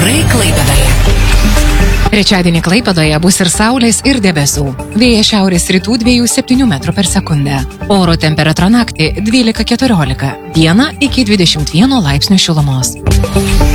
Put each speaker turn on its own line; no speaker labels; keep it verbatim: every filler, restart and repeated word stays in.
Orai Klaipėdoje.
Trečiadienį Klaipėdoje bus ir saulės, ir debesų. Vėjas šiaurės rytų dviejų septynių metrų per sekundę. Oro temperatūra naktį dvylika keturiolika. Dieną iki dvidešimt vieno laipsnio šilumos.